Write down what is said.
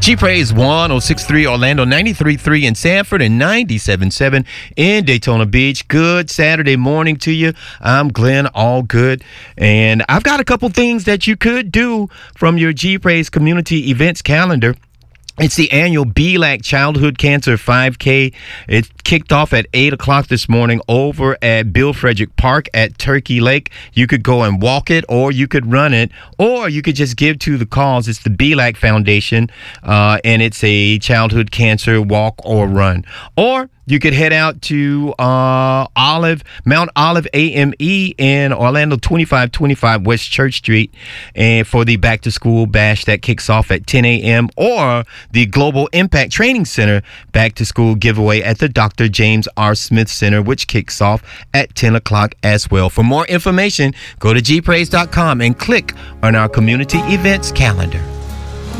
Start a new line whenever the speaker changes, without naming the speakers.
G-Praise 106.3 Orlando, 93.3 in Sanford, and 97.7 in Daytona Beach. Good Saturday morning to you. I'm Glenn, all good. And I've got a couple things that you could do from your G-Praise community events calendar. It's the annual BLAC Childhood Cancer 5K. It kicked off at 8 o'clock this morning over at Bill Frederick Park at Turkey Lake. You could go and walk it, or you could run it, or you could just give to the cause. It's the BLAC Foundation, and it's a childhood cancer walk or run. Or you could head out to Mount Olive AME in Orlando, 2525 West Church Street, and for the Back to School Bash that kicks off at 10 a.m. or the Global Impact Training Center Back to School giveaway at the Dr. James R. Smith Center, which kicks off at 10 o'clock as well. For more information, go to gpraise.com and click on our community events calendar.